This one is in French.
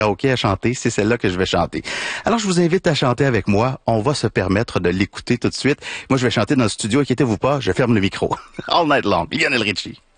OK à chanter, c'est celle-là que je vais chanter. Alors, je vous invite à chanter avec moi. On va se permettre de l'écouter tout de suite. Moi, je vais chanter dans le studio. Inquiétez-vous pas, je ferme le micro. All night long. Lionel Richie.